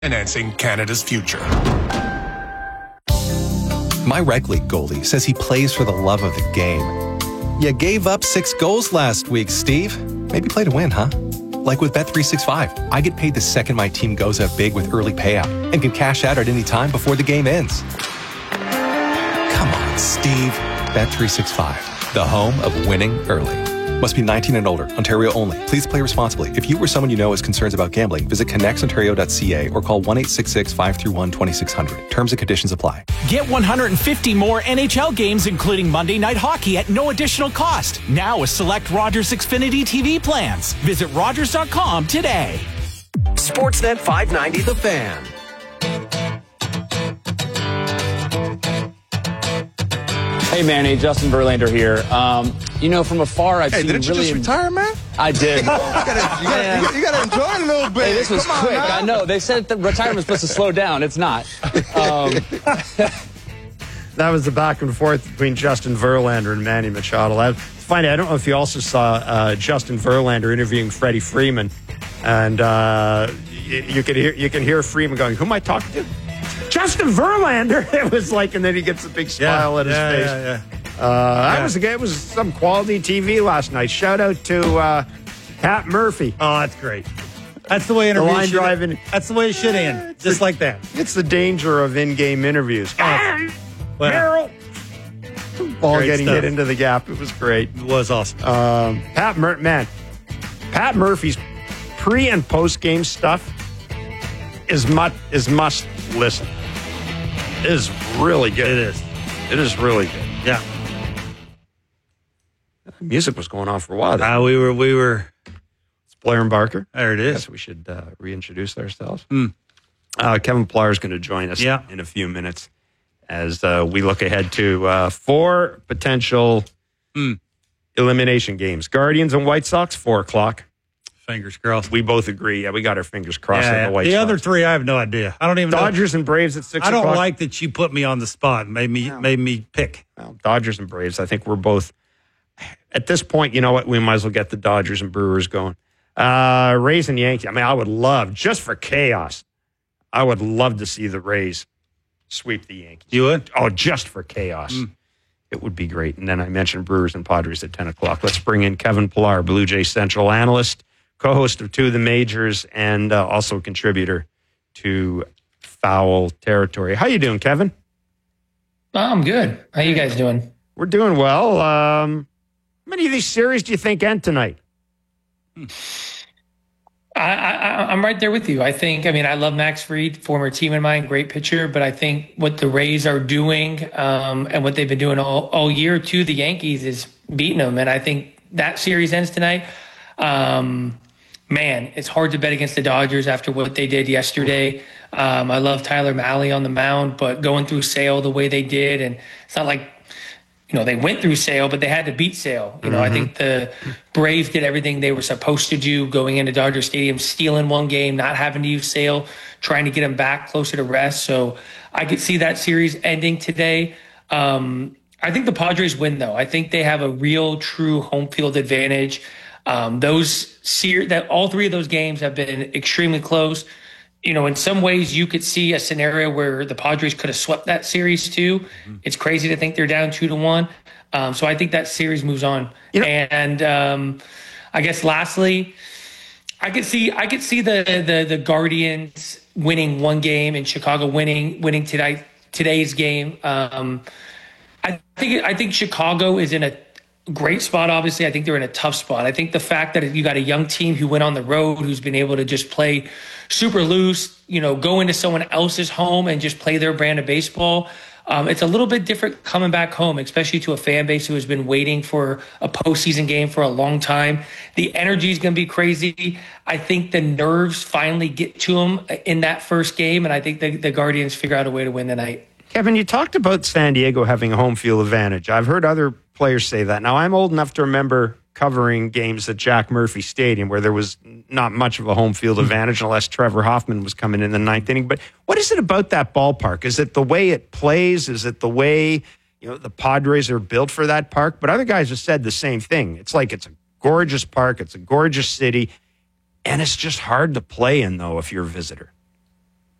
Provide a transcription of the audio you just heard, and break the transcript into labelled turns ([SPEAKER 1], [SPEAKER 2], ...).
[SPEAKER 1] financing Canada's future.
[SPEAKER 2] My rec league goalie says he plays for the love of the game. You gave up 6 goals last week, Steve. Maybe play to win, huh? Like with Bet365, I get paid the second my team goes up big with early payout and can cash out at any time before the game ends. Come on, Steve. Bet365, the home of winning early. Must be 19 and older. Ontario only. Please play responsibly. If you or someone you know has concerns about gambling, visit connectsontario.ca or call 1-866-531-2600. Terms and conditions apply.
[SPEAKER 3] Get 150 more NHL games, including Monday Night Hockey, at no additional cost. Now with select Rogers Xfinity TV plans. Visit Rogers.com today.
[SPEAKER 4] Sportsnet 590 The Fan.
[SPEAKER 5] Hey, Manny, Justin Verlander here. From afar, I've seen
[SPEAKER 6] didn't you just retire, man?
[SPEAKER 5] I did.
[SPEAKER 6] you gotta enjoy it a little bit.
[SPEAKER 5] Hey, this was quick.
[SPEAKER 6] Now.
[SPEAKER 5] I know. They said that retirement was supposed to slow down. It's not.
[SPEAKER 7] That was the back and forth between Justin Verlander and Manny Machado. It's funny. I don't know if you also saw Justin Verlander interviewing Freddie Freeman, and you can hear Freeman going, "Who am I talking to?" Justin Verlander. It was like, and then he gets a big smile at his face. It was some quality TV last night. Shout out to Pat Murphy.
[SPEAKER 8] Oh, that's great. That's the way interviews should end. That's the way it should end. Just like that.
[SPEAKER 7] It's the danger of in-game interviews.
[SPEAKER 8] Well,
[SPEAKER 7] ball getting hit into the gap. It was great.
[SPEAKER 8] It was awesome.
[SPEAKER 7] Pat Murphy's pre and post game stuff is must listen. It is really good. It is really good.
[SPEAKER 8] Yeah.
[SPEAKER 7] The music was going on for a while.
[SPEAKER 8] We were.
[SPEAKER 7] It's Blair and Barker.
[SPEAKER 8] There it is.
[SPEAKER 7] I guess we should reintroduce ourselves. Kevin Pillar is going to join us in a few minutes as we look ahead to 4 potential elimination games. Guardians and White Sox, 4:00.
[SPEAKER 8] Fingers crossed.
[SPEAKER 7] We both agree. Yeah, we got our fingers crossed on the White Sox.
[SPEAKER 8] The other 3, I have no idea. I don't even know.
[SPEAKER 7] Dodgers and Braves at 6:00.
[SPEAKER 8] I don't like that you put me on the spot and made me pick.
[SPEAKER 7] Well, Dodgers and Braves, I think we're both. At this point, you know what? We might as well get the Dodgers and Brewers going. Rays and Yankees. I mean, I would love, just for chaos, I would love to see the Rays sweep the Yankees.
[SPEAKER 8] You would?
[SPEAKER 7] Oh, just for chaos. It would be great. And then I mentioned Brewers and Padres at 10:00. Let's bring in Kevin Pillar, Blue Jay Central analyst, co-host of 2 of the Majors, and also a contributor to Foul Territory. How you doing, Kevin?
[SPEAKER 9] I'm good. How you guys doing?
[SPEAKER 7] We're doing well. How many of these series do you think end tonight?
[SPEAKER 9] I'm right there with you. I love Max Fried, former team of mine, great pitcher, but I think what the Rays are doing and what they've been doing all year to the Yankees is beating them. And I think that series ends tonight. It's hard to bet against the Dodgers after what they did yesterday. I love Tyler Mahle on the mound, but going through Sale the way they did, and it's not like, they went through Sale, but they had to beat Sale. I think the Braves did everything they were supposed to do going into Dodger Stadium, stealing one game, not having to use Sale, trying to get them back closer to rest. So I could see that series ending today. I think the Padres win, though. I think they have a real, true home field advantage. All 3 of those games have been extremely close. In some ways you could see a scenario where the Padres could have swept that series too. It's crazy to think they're down 2-1. So I think that series moves on. I guess lastly, I could see the Guardians winning one game and Chicago winning today's game. I think Chicago is in a great spot. Obviously, I think they're in a tough spot. I think the fact that you got a young team who went on the road, who's been able to just play super loose, go into someone else's home and just play their brand of baseball. It's a little bit different coming back home, especially to a fan base who has been waiting for a postseason game for a long time. The energy is going to be crazy. I think the nerves finally get to them in that first game, and I think the Guardians figure out a way to win tonight.
[SPEAKER 7] Kevin, you talked about San Diego having a home field advantage. I've heard other players say that. Now, I'm old enough to remember covering games at Jack Murphy Stadium where there was not much of a home field advantage unless Trevor Hoffman was coming in the 9th inning. But what is it about that ballpark? Is it the way it plays? Is it the way the Padres are built for that park? But other guys have said the same thing. It's like it's a gorgeous park. It's a gorgeous city. And it's just hard to play in, though, if you're a visitor.